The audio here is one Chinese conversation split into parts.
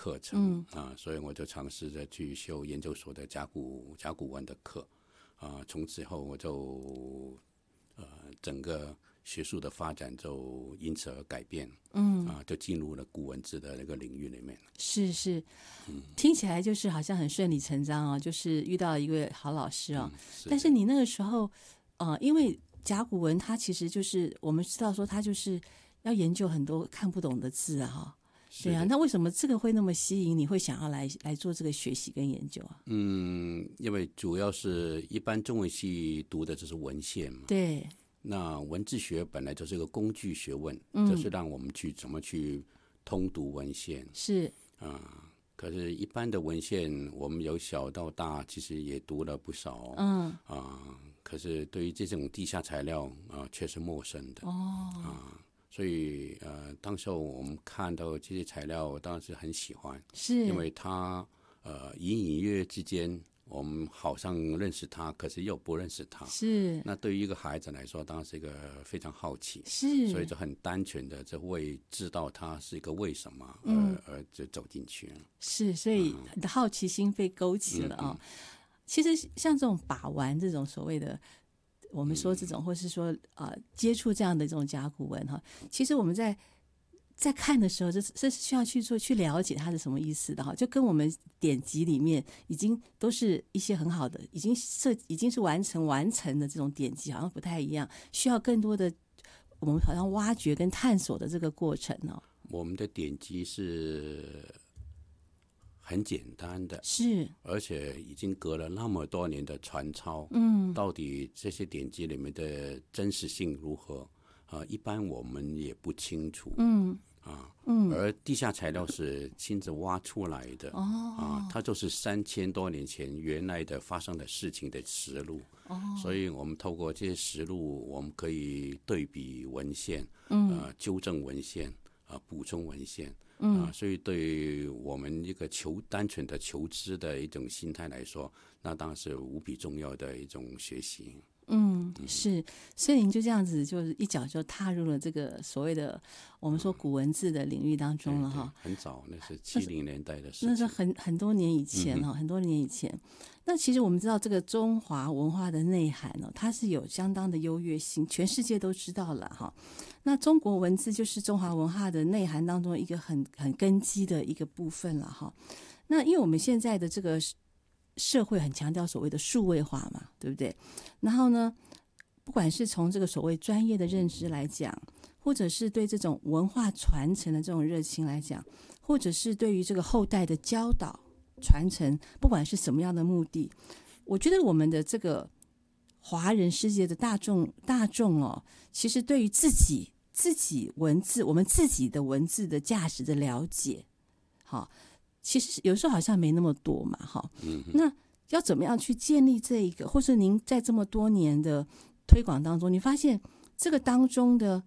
课程所以我就尝试着去修研究所的甲骨文的课从此后我就整个学术的发展就因此而改变，就进入了古文字的那个领域里面。 是，听起来就是好像很顺理成章哦，就是遇到一位好老师哦。但是你那个时候，因为甲骨文它其实就是我们知道说它就是要研究很多看不懂的字啊，对啊，那为什么这个会那么吸引你，会想要来做这个学习跟研究啊？ 因为主要是一般中文系读的就是文献嘛， 对。 那文字学本来就是一个工具学问，就是让我们去怎么去通读文献。 是可是一般的文献我们由小到大其实也读了不少，可是对于这种地下材料却是陌生的所以当时候我们看到这些材料我当然是很喜欢， 是因为它隐隐约约之间我们好像认识他，可是又不认识他。 是， 那对于一个孩子来说，当然是一个非常好奇， 是， 所以就很单纯的就会知道它是一个为什么，而就走进去了。 是，所以你的好奇心被勾起了啊。其实像这种把玩这种所谓的，我们说这种，或是说接触这样的这种甲骨文哈，其实我们在看的时候，这是需要去了解它是什么意思的哈，就跟我们典籍里面已经都是一些很好的，已经是完成的这种典籍，好像不太一样，需要更多的我们好像挖掘跟探索的这个过程哦。 我们的典籍是很简单的， 是， 而且已经隔了那么多年的传抄，到底这些典籍里面的真实性如何？一般我们也不清楚，而地下材料是亲自挖出来的，它就是3000多年前原来的发生的事情的实录，所以我们透过这些实录，我们可以对比文献，纠正文献，补充文献，所以对于我们一个单纯的求知的一种心态来说，那当然是无比重要的一种学习。 是，所以您就这样子，就是一脚就踏入了这个所谓的我们说古文字的领域当中了哈。 很早，那是70年代的事情， 那是很多年以前哈，很多年以前。那其实我们知道这个中华文化的内涵哦，它是有相当的优越性，全世界都知道了哈。那中国文字就是中华文化的内涵当中一个很根基的一个部分了哈。那因为我们现在的这个社会很强调所谓的数位化嘛，对不对？然后呢，不管是从这个所谓专业的认知来讲，或者是对这种文化传承的这种热情来讲，或者是对于这个后代的教导传承，不管是什么样的目的，我觉得我们的这个华人世界的大众哦，其实对于自己文字，我们自己的文字的价值的了解，好，其实有时候好像没那么多嘛，哈。那要怎么样去建立这一个，或是您在这么多年的推广当中，你发现这个当中的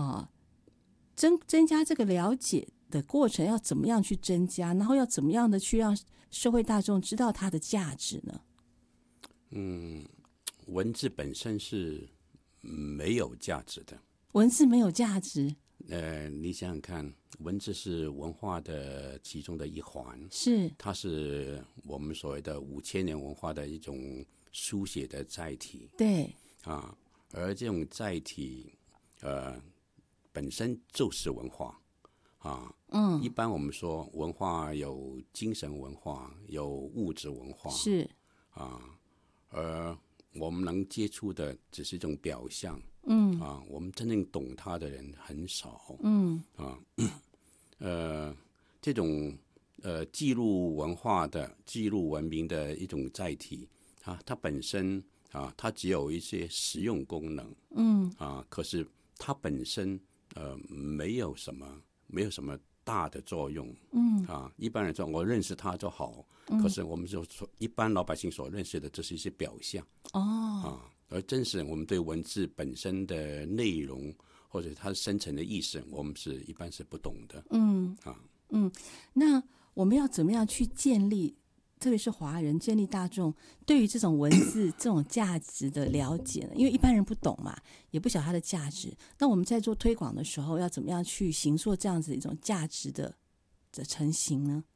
增加这个了解的过程要怎么样去增加，然后要怎么样的去让社会大众知道它的价值呢？ 文字本身是没有价值的。 文字没有价值？ 你想想看，文字是文化的其中的一环， 是， 它是我们所谓的5000年文化的一种书写的载体。 对而这种载体本身就是文化一般我们说文化有精神文化，有物质文化， 是而我们能接触的只是一种表象，我们真正懂它的人很少，这种记录文化的、记录文明的一种载体它本身它只有一些实用功能，可是它本身没有什么大的作用，一般人说我认识它就好，可是我们就说一般老百姓所认识的这是一些表象，而真是我们对文字本身的内容或者它深层的意思，我们一般是不懂的。 那我们要怎么样去建立，特别是华人建立大众对于这种文字这种价值的了解呢？因为一般人不懂嘛，也不晓得它的价值。那我们在做推广的时候，要怎么样去形塑这样子一种价值的成型呢？